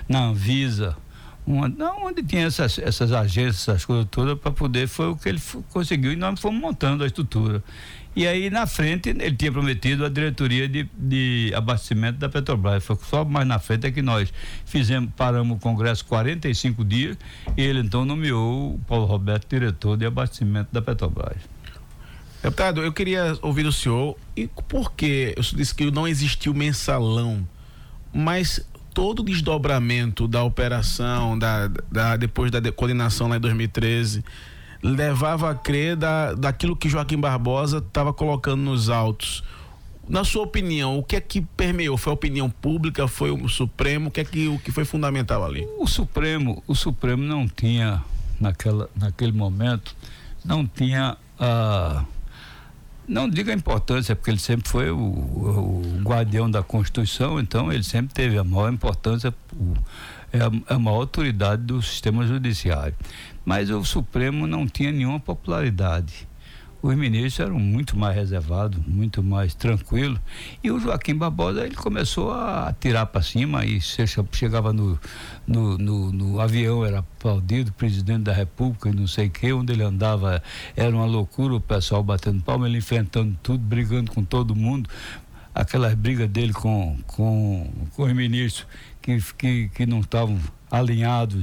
na Anvisa, onde tinha essas agências, essas coisas todas, para poder, foi o que ele conseguiu, e nós fomos montando a estrutura. E aí, na frente, ele tinha prometido a diretoria de abastecimento da Petrobras. Foi só mais na frente é que nós paramos o Congresso 45 dias, e ele então nomeou o Paulo Roberto diretor de abastecimento da Petrobras. Deputado, eu queria ouvir do senhor, e por que o senhor disse que não existiu mensalão, mas todo o desdobramento da operação, depois da coordenação lá em 2013, levava a crer daquilo que Joaquim Barbosa estava colocando nos autos. Na sua opinião, o que é que permeou? Foi a opinião pública? Foi o Supremo? O que foi fundamental ali? O Supremo não tinha, naquele momento, não tinha não digo a importância, porque ele sempre foi o guardião da Constituição, então ele sempre teve a maior importância, a maior autoridade do sistema judiciário. Mas o Supremo não tinha nenhuma popularidade. Os ministros eram muito mais reservados, muito mais tranquilos, e o Joaquim Barbosa, ele começou a tirar para cima, e chegava no avião, era aplaudido, presidente da República e não sei o que, onde ele andava era uma loucura, o pessoal batendo palma, ele enfrentando tudo, brigando com todo mundo, aquelas brigas dele com os ministros que não estavam alinhados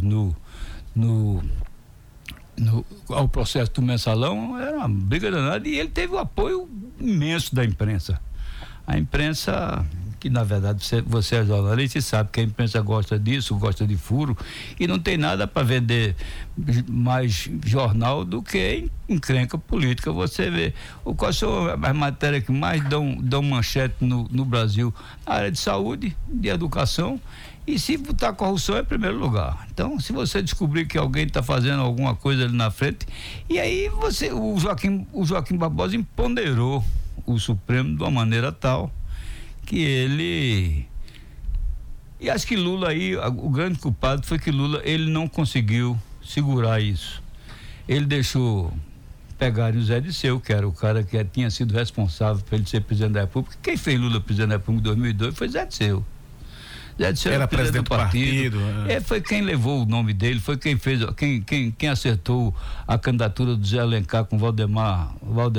ao processo do mensalão, era uma briga danada, e ele teve o apoio imenso da imprensa. A imprensa, que na verdade você é jornalista e sabe que a imprensa gosta disso, gosta de furo, e não tem nada para vender mais jornal do que encrenca política. Você vê quais são as matérias que mais dão manchete no Brasil: na área de saúde, de educação. E se botar corrupção é em primeiro lugar. Então, se você descobrir que alguém está fazendo alguma coisa ali na frente, e aí o Joaquim Barbosa empoderou o Supremo de uma maneira tal que ele... E acho que Lula aí, o grande culpado foi que Lula, ele não conseguiu segurar isso. Ele deixou pegarem o Zé Disseu, que era o cara que tinha sido responsável por ele ser presidente da República. Quem fez Lula presidente da República em 2002 foi Zé Disseu. Era presidente do partido. Foi quem levou o nome dele, foi quem fez, quem acertou a candidatura do Zé Alencar com Valdemar,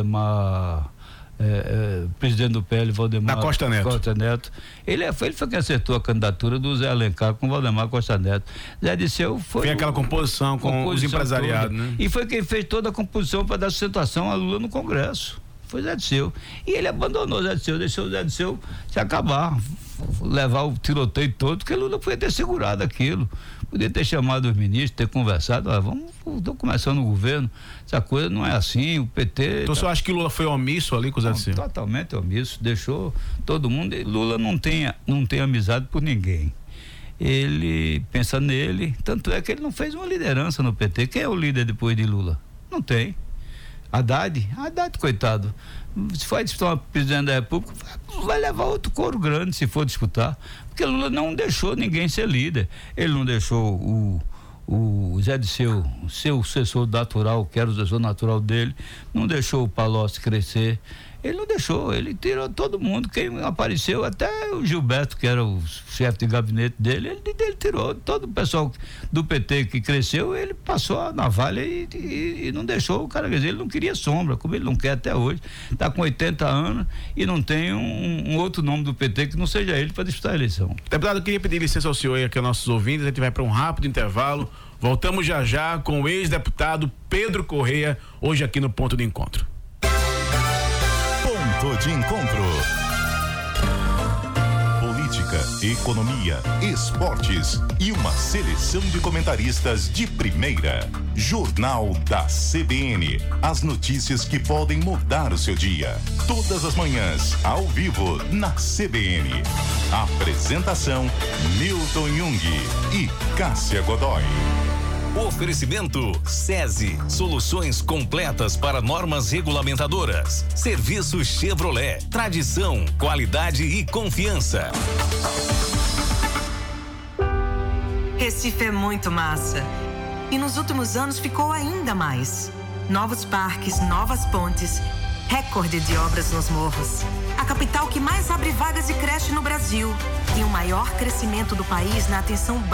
presidente do PL, Valdemar da Costa Neto. Ele foi quem acertou a candidatura do Zé Alencar com Valdemar Costa Neto. Zé Disseu foi aquela composição com os empresariados, né? E foi quem fez toda a composição para dar sustentação a Lula no Congresso. Foi Zé Disseu. E ele abandonou Zé Disseu, deixou o Zé Disseu se acabar, levar o tiroteio todo, porque Lula podia ter segurado aquilo, podia ter chamado os ministros, ter conversado, estou começando o governo, essa coisa não é assim, o PT... Então você acha que Lula foi omisso ali com o Zé Disseu? Totalmente omisso, deixou todo mundo. Lula não tem amizade por ninguém. Ele pensa nele, tanto é que ele não fez uma liderança no PT. Quem é o líder depois de Lula? Não tem. Haddad, coitado, se for disputar uma presidente da República, vai levar outro couro grande se for disputar, porque Lula não deixou ninguém ser líder. Ele não deixou o Zé Disseu ser o sucessor natural, que era o sucessor natural dele, não deixou o Palocci crescer, ele não deixou, ele tirou todo mundo. Quem apareceu, até o Gilberto, que era o chefe de gabinete dele, ele tirou todo o pessoal do PT que cresceu, ele passou a navalha e não deixou o cara, quer dizer, ele não queria sombra, como ele não quer até hoje, está com 80 anos e não tem um outro nome do PT que não seja ele para disputar a eleição. Deputado, eu queria pedir licença ao senhor e aqui aos nossos ouvintes, a gente vai para um rápido intervalo, voltamos já com o ex-deputado Pedro Correia, hoje aqui no Ponto de Encontro. Ponto de Encontro. Política, economia, esportes e uma seleção de comentaristas de primeira. Jornal da CBN. As notícias que podem mudar o seu dia. Todas as manhãs, ao vivo, na CBN. Apresentação: Milton Jung e Cássia Godoy. Oferecimento SESI, soluções completas para normas regulamentadoras. Serviço Chevrolet, tradição, qualidade e confiança. Recife é muito massa. E nos últimos anos ficou ainda mais. Novos parques, novas pontes, recorde de obras nos morros. A capital que mais abre vagas de creche no Brasil. E o maior crescimento do país na atenção básica